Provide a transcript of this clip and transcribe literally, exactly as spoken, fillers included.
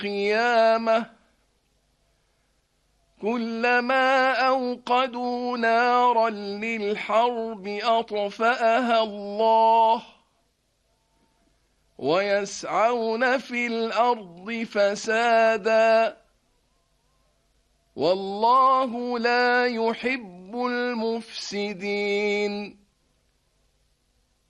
القيامة كلما أوقدوا نارا للحرب أطفأها الله ويسعون في الأرض فسادا والله لا يحب المفسدين